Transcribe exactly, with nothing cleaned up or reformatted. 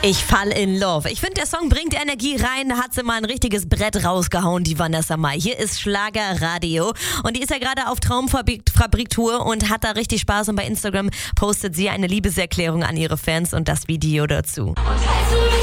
Ich fall in love. Ich finde, der Song bringt Energie rein, hat sie mal ein richtiges Brett rausgehauen, die Vanessa Mai. Hier ist Schlagerradio und die ist ja gerade auf Traumfabrik-Tour und hat da richtig Spaß, und bei Instagram postet sie eine Liebeserklärung an ihre Fans und das Video dazu. Und falls du